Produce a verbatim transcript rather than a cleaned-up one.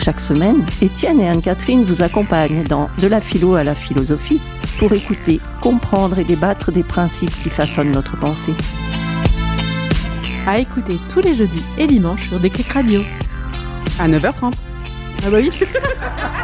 Chaque semaine, Étienne et Anne-Catherine vous accompagnent dans De la philo à la philosophie pour écouter, comprendre et débattre des principes qui façonnent notre pensée. À écouter tous les jeudis et dimanches sur Déclic Radio. À neuf heures trente. Ah bah oui.